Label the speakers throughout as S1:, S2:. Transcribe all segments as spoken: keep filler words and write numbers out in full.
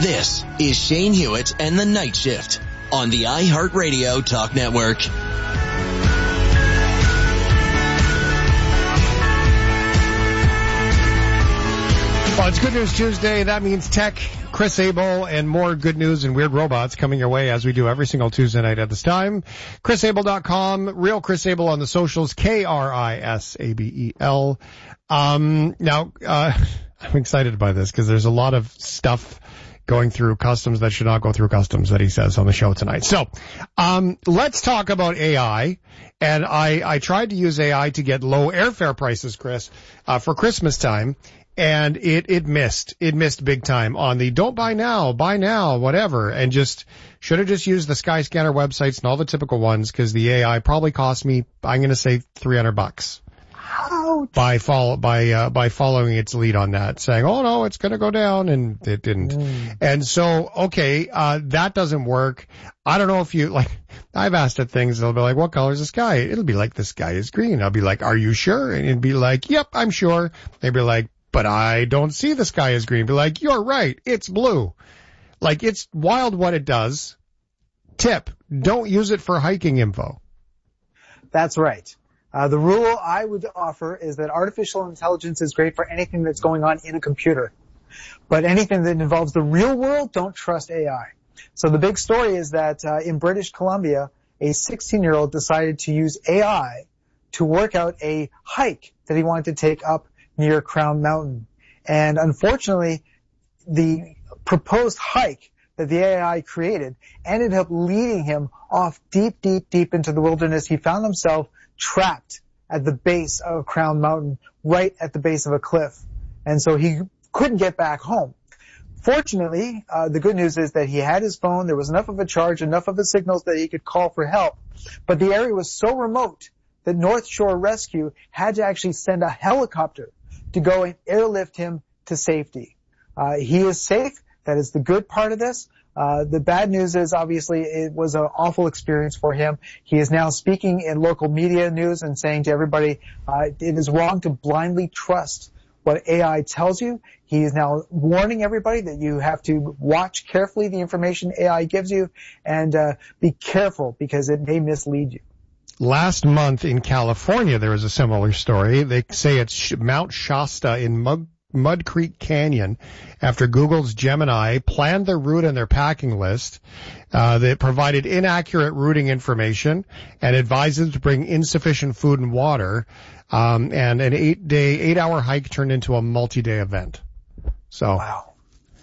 S1: This is Shane Hewitt and the Night Shift on the iHeartRadio Talk Network.
S2: Well, it's Good News Tuesday. That means tech, Chris Abel, and more good news and weird robots coming your way as we do every single Tuesday night at this time. Chris Abel dot com, Real Chris Abel on the socials, K R I S A B E L. Um, now, uh, I'm excited by this because there's a lot of stuff going through customs that should not go through customs that he says on the show tonight. So, um, let's talk about A I. And I, I tried to use A I to get low airfare prices, Chris, uh, for Christmas time. And it, it missed, it missed big time on the don't buy now, buy now, whatever. And just, should have just used the Skyscanner websites and all the typical ones because the A I probably cost me, I'm going to say three hundred bucks. Ouch. By follow, by, uh, by following its lead on that, saying, oh no, it's going to go down, and it didn't. Mm. And so, okay, uh, that doesn't work. I don't know if you, like, I've asked it things, they'll be like, what color is the sky? It'll be like, the sky is green. I'll be like, are you sure? And it'd be like, yep, I'm sure. They'd be like, but I don't see the sky as green. Be like, you're right, it's blue. Like, it's wild what it does. Tip, don't use it for hiking info.
S3: That's right. Uh, the rule I would offer is that artificial intelligence is great for anything that's going on in a computer. But anything that involves the real world, don't trust A I. So the big story is that uh, in British Columbia, a sixteen-year-old decided to use A I to work out a hike that he wanted to take up near Crown Mountain. And unfortunately, the proposed hike that the A I created ended up leading him off deep, deep, deep into the wilderness. He found himself trapped at the base of Crown Mountain, right at the base of a cliff. And so he couldn't get back home. Fortunately, uh, the good news is that he had his phone. There was enough of a charge, enough of a signals that he could call for help. But the area was so remote that North Shore Rescue had to actually send a helicopter to go and airlift him to safety. Uh, he is safe. That is the good part of this. Uh, the bad news is obviously it was an awful experience for him. He is now speaking in local media news and saying to everybody, uh, it is wrong to blindly trust what A I tells you. He is now warning everybody that you have to watch carefully the information A I gives you and uh, be careful because it may mislead you.
S2: Last month in California, there was a similar story. They say it's Mount Shasta in Mud, Mud Creek Canyon after Google's Gemini planned their route and their packing list. Uh, they provided inaccurate routing information and advised them to bring insufficient food and water. Um, and an eight-day, eight-hour hike turned into a multi-day event. So,
S3: wow.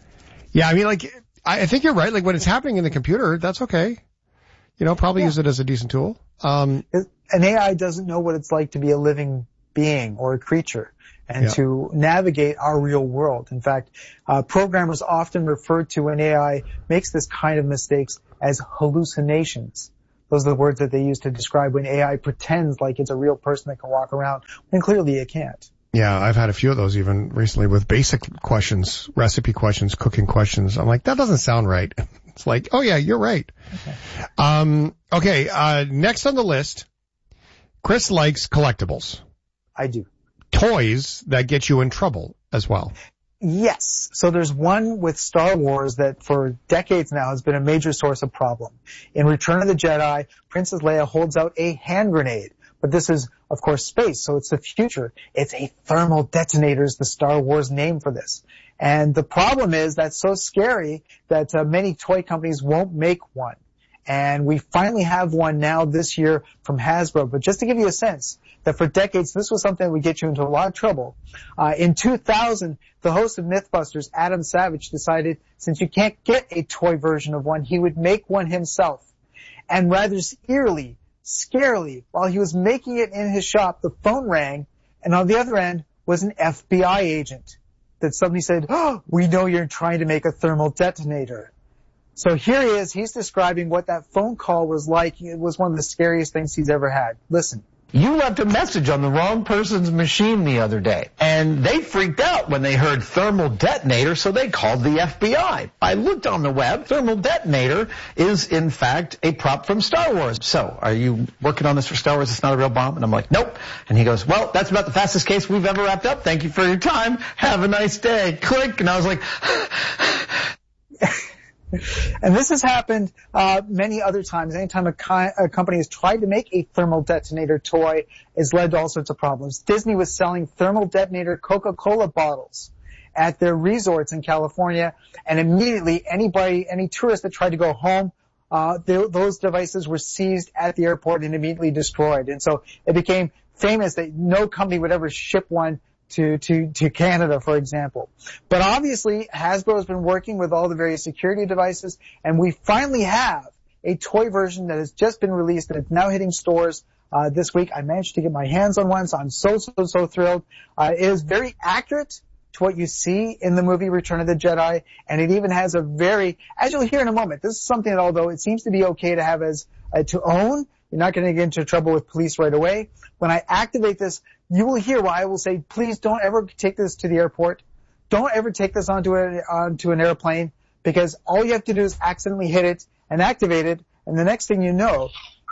S3: Yeah,
S2: I mean, like, I, I think you're right. Like, when it's happening in the computer, that's okay. You know, probably yeah. use it as a decent tool. Um,
S3: An A I doesn't know what it's like to be a living being or a creature and yeah. to navigate our real world. In fact, uh, programmers often refer to when A I makes this kind of mistakes as hallucinations. Those are the words that they use to describe when A I pretends like it's a real person that can walk around when clearly it can't.
S2: Yeah, I've had a few of those even recently with basic questions, recipe questions, cooking questions. I'm like, that doesn't sound right. It's like, oh yeah, you're right. Okay. Um, okay, uh, next on the list, Chris likes collectibles.
S3: I do.
S2: Toys that get you in trouble as well.
S3: Yes. So there's one with Star Wars that for decades now has been a major source of problem. In Return of the Jedi, Princess Leia holds out a hand grenade. But this is, of course, space, so it's the future. It's a thermal detonator is the Star Wars name for this. And the problem is that's so scary that uh, many toy companies won't make one. And we finally have one now this year from Hasbro. But just to give you a sense that for decades this was something that would get you into a lot of trouble. Uh, in two thousand, the host of Mythbusters, Adam Savage, decided since you can't get a toy version of one, he would make one himself. And rather eerily, scarily, while he was making it in his shop, the phone rang, and on the other end was an F B I agent that suddenly said, oh, we know you're trying to make a thermal detonator. So here he is. He's describing what that phone call was like. It was one of the scariest things he's ever had. Listen.
S4: You left a message on the wrong person's machine the other day, and they freaked out when they heard thermal detonator, so they called the F B I. I looked on the web. Thermal detonator is, in fact, a prop from Star Wars. So, are you working on this for Star Wars? It's not a real bomb? And I'm like, nope. And he goes, well, that's about the fastest case we've ever wrapped up. Thank you for your time. Have a nice day. Click. And I was like...
S3: And this has happened uh many other times. Anytime a, ki- a company has tried to make a thermal detonator toy, it's led to all sorts of problems. Disney was selling thermal detonator Coca-Cola bottles at their resorts in California, and immediately anybody, any tourist that tried to go home, uh they, those devices were seized at the airport and immediately destroyed. And so it became famous that no company would ever ship one to, to, to Canada, for example. But obviously, Hasbro has been working with all the various security devices, and we finally have a toy version that has just been released, and it's now hitting stores uh, this week. I managed to get my hands on one, so I'm so, so, so thrilled. Uh, it is very accurate to what you see in the movie Return of the Jedi, and it even has a very, as you'll hear in a moment, this is something that although it seems to be okay to have as, uh, to own, you're not going to get into trouble with police right away. When I activate this, you will hear why I will say, please don't ever take this to the airport. Don't ever take this onto a, onto an airplane, because all you have to do is accidentally hit it and activate it, and the next thing you know,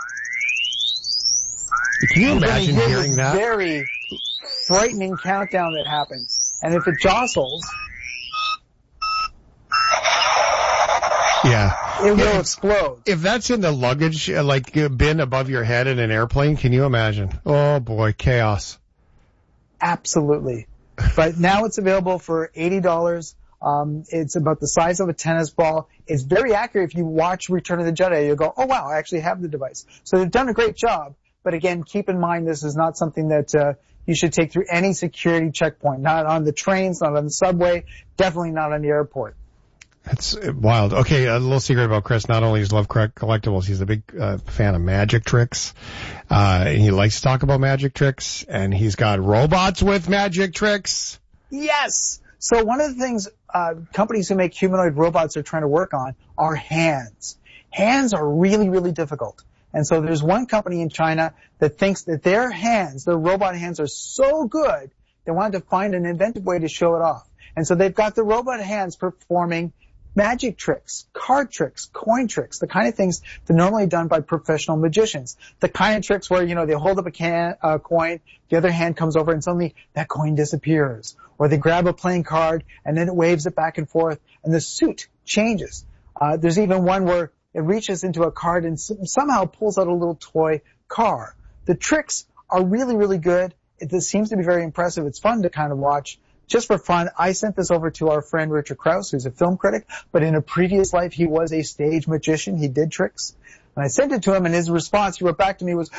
S2: can you imagine
S3: hear
S2: hearing
S3: this
S2: that?
S3: Very frightening countdown that happens, and if it jostles,
S2: yeah,
S3: it will
S2: yeah.
S3: explode.
S2: If that's in the luggage, uh, like uh, bin above your head in an airplane, can you imagine? Oh boy, chaos.
S3: Absolutely. But now it's available for eighty dollars. Um, it's about the size of a tennis ball. It's very accurate. If you watch Return of the Jedi, you'll go, oh wow, I actually have the device. So they've done a great job. But again, keep in mind this is not something that uh, you should take through any security checkpoint. Not on the trains, not on the subway, definitely not on the airport.
S2: That's wild. Okay, a little secret about Chris. Not only does he love collectibles, he's a big uh, fan of magic tricks. Uh, and he likes to talk about magic tricks, and he's got robots with magic tricks.
S3: Yes! So one of the things uh, companies who make humanoid robots are trying to work on are hands. Hands are really, really difficult. And so there's one company in China that thinks that their hands, their robot hands, are so good, they wanted to find an inventive way to show it off. And so they've got the robot hands performing magic tricks, card tricks, coin tricks, the kind of things that are normally done by professional magicians. The kind of tricks where, you know, they hold up a can, uh, coin, the other hand comes over and suddenly that coin disappears. Or they grab a playing card and then it waves it back and forth and the suit changes. Uh, there's even one where it reaches into a card and s- somehow pulls out a little toy car. The tricks are really, really good. It, it seems to be very impressive. It's fun to kind of watch. Just for fun, I sent this over to our friend Richard Krause, who's a film critic, but in a previous life, he was a stage magician. He did tricks. And I sent it to him, and his response, he wrote back to me, was,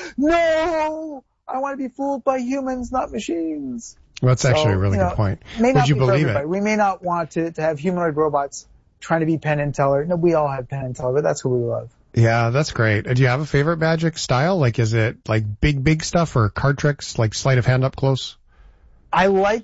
S3: no! I want to be fooled by humans, not machines.
S2: Well, that's actually
S3: so,
S2: a really
S3: you know,
S2: good point.
S3: May
S2: Would
S3: not
S2: you
S3: be for
S2: believe
S3: everybody.
S2: it?
S3: We may not want to, to have humanoid robots trying to be Penn and Teller. No, we all have Penn and Teller, but that's who we love.
S2: Yeah, that's great. Do you have a favorite magic style? Like, is it like big, big stuff or card tricks, like sleight of hand up close?
S3: I like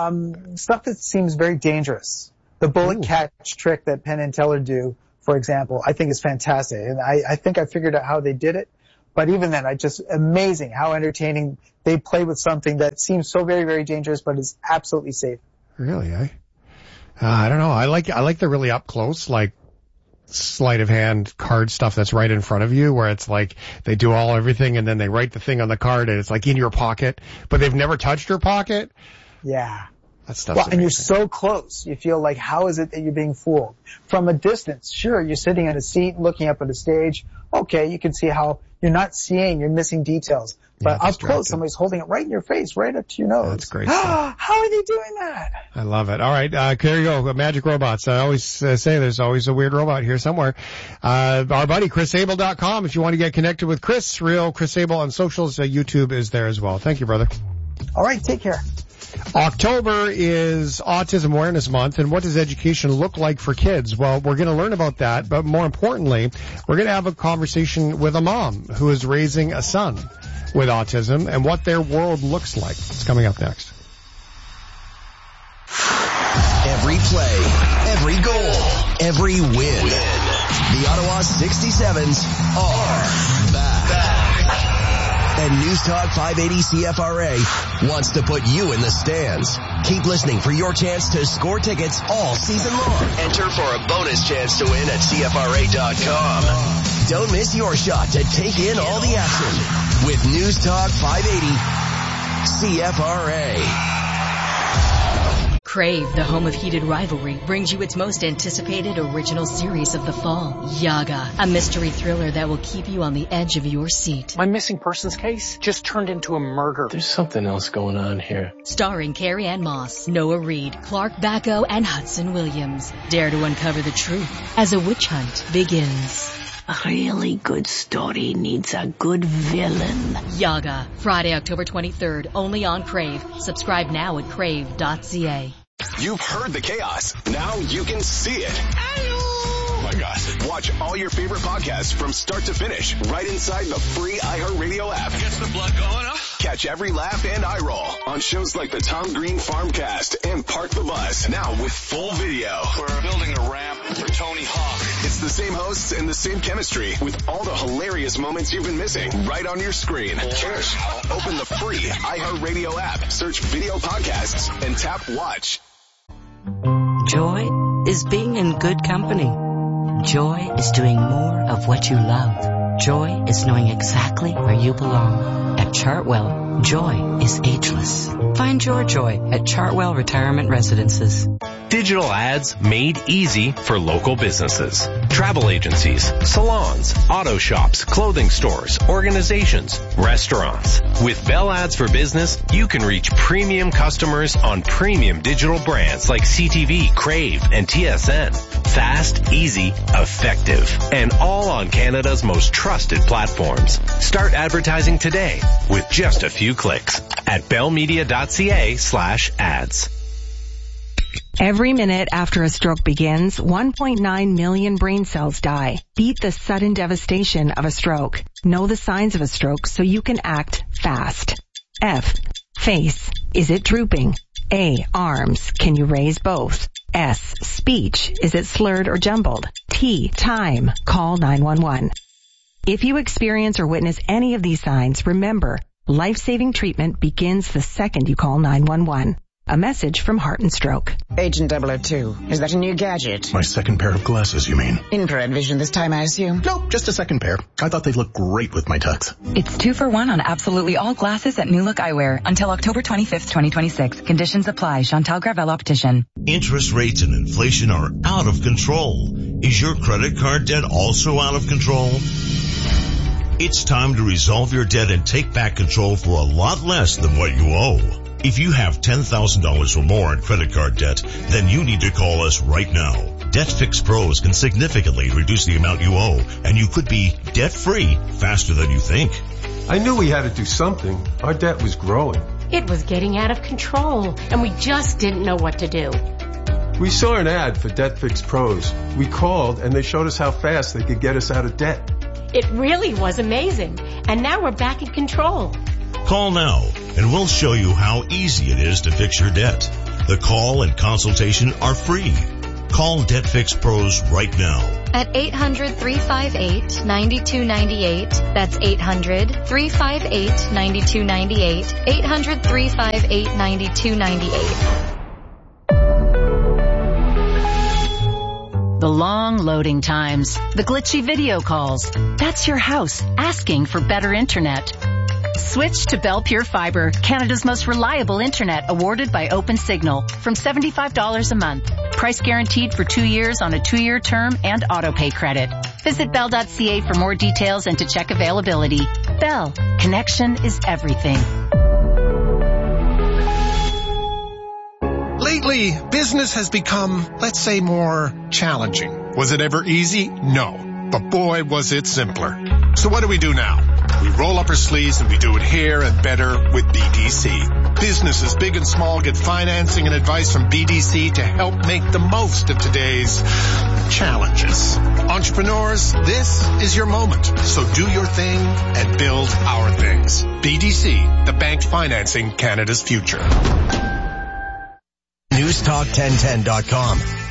S3: um stuff that seems very dangerous. The bullet Ooh. catch trick that Penn and Teller do, for example, I think is fantastic. And I, I think I figured out how they did it. But even then, I just amazing how entertaining they play with something that seems so very, very dangerous, but is absolutely safe.
S2: Really, eh? Uh, I don't know. I like I like the really up close, like sleight of hand card stuff that's right in front of you, where it's like they do all everything and then they write the thing on the card and it's like in your pocket, but they've never touched your pocket.
S3: Yeah.
S2: That stuff's
S3: well,
S2: amazing.
S3: And you're so close. You feel like, how is it that you're being fooled? From a distance, sure, you're sitting in a seat looking up at a stage. Okay, you can see how you're not seeing, you're missing details. But
S2: yeah,
S3: up close, somebody's holding it right in your face, right up to your nose.
S2: That's great.
S3: How are they doing that?
S2: I love it. All right, uh, there you go. Magic robots. I always uh, say there's always a weird robot here somewhere. Uh, our buddy, Chris Sable dot com. If you want to get connected with Chris, real Chris Sable on socials, uh, YouTube is there as well. Thank you, brother.
S3: All right, take care.
S2: October is Autism Awareness Month, and what does education look like for kids? Well, we're going to learn about that, but more importantly, we're going to have a conversation with a mom who is raising a son with autism and what their world looks like. It's coming up next.
S1: Every play, every goal, every win. The Ottawa sixty-sevens are back. back. And News Talk five eighty C F R A wants to put you in the stands. Keep listening for your chance to score tickets all season long. Enter for a bonus chance to win at C F R A dot com. Don't miss your shot to take in all the action with News Talk five eighty C F R A.
S5: Crave, the home of heated rivalry, brings you its most anticipated original series of the fall, Yaga, a mystery thriller that will keep you on the edge of your seat.
S6: My missing persons case just turned into a murder.
S7: There's something else going on here.
S5: Starring Carrie Ann Moss, Noah Reid, Clark Bacco, and Hudson Williams. Dare to uncover the truth as a witch hunt begins.
S8: A really good story needs a good villain.
S5: Yaga, Friday, October twenty-third, only on Crave. Subscribe now at crave dot c a.
S9: You've heard the chaos. Now you can see it. Oh my gosh. Watch all your favorite podcasts from start to finish right inside the free iHeartRadio app.
S10: Gets the blood going, huh?
S9: Catch every laugh and eye roll on shows like the Tom Green Farmcast and Park the Bus. Now with full video.
S10: We're building a ramp for Tony Hawk.
S9: It's the same hosts and the same chemistry with all the hilarious moments you've been missing right on your screen. Cheers. Open the free iHeartRadio app, search video podcasts, and tap watch.
S8: Joy is being in good company. Joy is doing more of what you love. Joy is knowing exactly where you belong. At Chartwell, joy is ageless. Find your joy at Chartwell Retirement Residences.
S11: Digital ads made easy for local businesses. Travel agencies, salons, auto shops, clothing stores, organizations, restaurants. With Bell Ads for Business, you can reach premium customers on premium digital brands like C T V, Crave, and T S N. Fast, easy, effective, and all on Canada's most trusted platforms. Start advertising today with just a few clicks at bellmedia.ca slash ads.
S12: Every minute after a stroke begins, one point nine million brain cells die. Beat the sudden devastation of a stroke. Know the signs of a stroke so you can act fast. F. Face. Is it drooping? A. Arms. Can you raise both? S. Speech. Is it slurred or jumbled? T. Time. Call nine one one. If you experience or witness any of these signs, remember, life-saving treatment begins the second you call nine one one. A message from Heart and Stroke.
S13: Agent double oh two, is that a new gadget?
S14: My second pair of glasses, you mean?
S13: Infrared vision this time, I assume?
S14: Nope, just a second pair. I thought they'd look great with my tux.
S15: It's two for one on absolutely all glasses at New Look Eyewear until October twenty-fifth, twenty twenty-six. Conditions apply. Chantal Gravel Optician.
S16: Interest rates and inflation are out of control. Is your credit card debt also out of control? It's time to resolve your debt and take back control for a lot less than what you owe. If you have ten thousand dollars or more in credit card debt, then you need to call us right now. Debt Fix Pros can significantly reduce the amount you owe, and you could be debt-free faster than you think.
S17: I knew we had to do something. Our debt was growing.
S18: It was getting out of control, and we just didn't know what to do.
S17: We saw an ad for Debt Fix Pros. We called, and they showed us how fast they could get us out of debt.
S18: It really was amazing, and now we're back in control.
S16: Call now, and we'll show you how easy it is to fix your debt. The call and consultation are free. Call Debt Fix Pros right now.
S19: At eight hundred, three five eight, nine two nine eight. That's eight hundred, three five eight, nine two nine eight. eight hundred, three five eight, nine two nine eight.
S20: The long loading times, the glitchy video calls. That's your house asking for better internet. Switch to Bell Pure Fiber, Canada's most reliable internet, awarded by OpenSignal, from seventy-five dollars a month. Price guaranteed for two years on a two-year term and auto-pay credit. Visit bell dot c a for more details and to check availability. Bell, connection is everything.
S21: Lately, business has become, let's say, more challenging. Was it ever easy? No. But boy, was it simpler. So what do we do now? We roll up our sleeves and we do it here and better with B D C. Businesses big and small get financing and advice from B D C to help make the most of today's challenges. Entrepreneurs, this is your moment. So do your thing and build our things. B D C, the bank financing Canada's future.
S1: News Talk ten ten dot com.